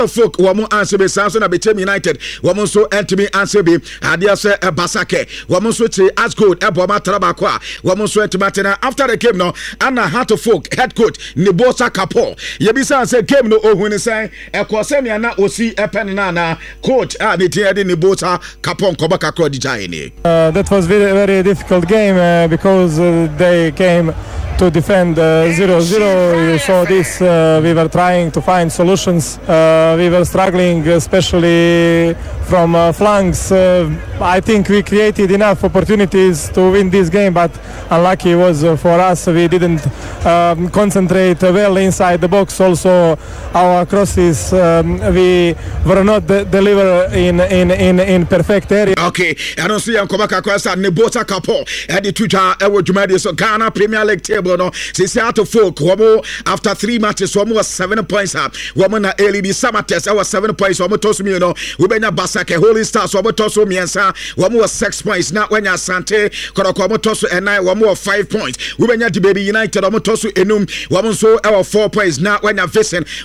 folk woman answer be Samson Abetem United woman so entimi answer be adia se Basake woman so che as good eboma trabakwa woman so entimatena after the game no ana Heart of Folk head coach Nibosa Kapo yebisa say game no ohun say ekose me na osi epen na coach the team Nibosa Kapo nkobaka kro dijane. That was very very difficult game because they came to defend 0-0. You saw this. We were trying to find solutions. We were struggling, especially from flanks. I think we created enough opportunities to win this game, but unlucky was for us. We didn't concentrate well inside the box. Also, our crosses we were not deliver in perfect area. Okay, I don't see Nkobaka Kwasa Nibosa Kapo at the Twitter. So Ghana Premier League table. No, since Heart of Folk, after 3 matches, one was 7 points up. Woman na LB Samates, I was 7 points. One toss me, we been a Basake Holy Stars. One toss me and one was 6 points. Now when you Sante, Koroko toss and 9, one more 5 points. We been at the Baby United. One toss enum, one so our 4 points. Now when you Vincent,